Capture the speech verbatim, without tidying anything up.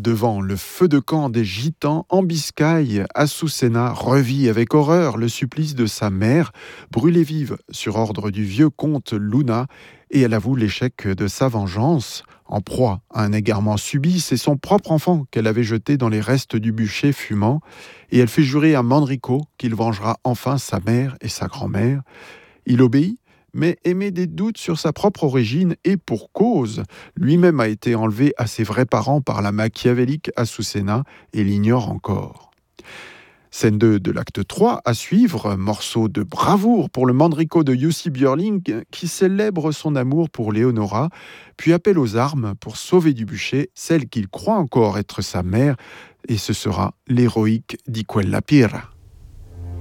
devant le feu de camp des Gitans en Biscaye, Azucena revit avec horreur le supplice de sa mère, brûlée vive sur ordre du vieux comte Luna, et elle avoue l'échec de sa vengeance. En proie à un égarement subit, c'est son propre enfant qu'elle avait jeté dans les restes du bûcher fumant, et elle fait jurer à Manrico qu'il vengera enfin sa mère et sa grand-mère. Il obéit, mais émet des doutes sur sa propre origine et pour cause. Lui-même a été enlevé à ses vrais parents par la machiavélique Azucena et l'ignore encore. Scène deux de l'acte trois à suivre, morceau de bravoure pour le Manrico de Jussi Björling qui célèbre son amour pour Leonora, puis appelle aux armes pour sauver du bûcher celle qu'il croit encore être sa mère, et ce sera l'héroïque Di Quella Pira.